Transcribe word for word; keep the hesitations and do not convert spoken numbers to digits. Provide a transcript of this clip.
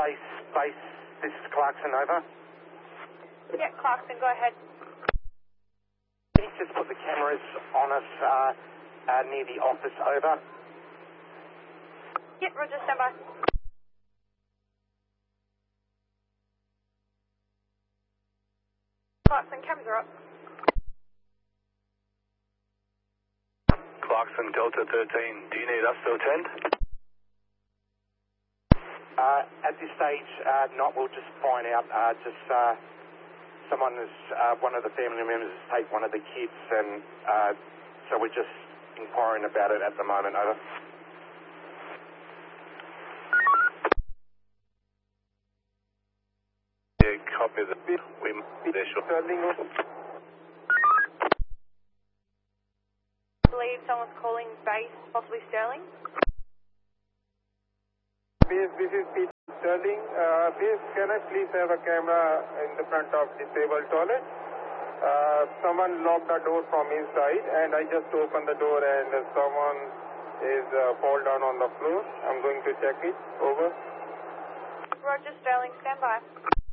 base, base, this is Clarkson, over. Yeah, Clarkson, go ahead. He's just put the cameras on us uh, uh, near the office, over. Yeah, Roger, stand by. Clarkson, cameras are up. Clarkson, Delta thirteen, do you need us to attend? Uh, at this stage, uh, not. We'll just find out. Uh, just uh, someone is, uh, one of the family members has taken one of the kids, and uh, so we're just inquiring about it at the moment, over. Yeah, copy the bit. We there short. I believe someone's calling base, possibly Sterling. Base, this is Pete Sterling. Uh, base, can I please have a camera in the front of disabled toilet? Uh, someone locked the door from inside, and I just opened the door, and uh, someone is uh, fall down on the floor. I'm going to check it. Over. Roger, Sterling, stand by.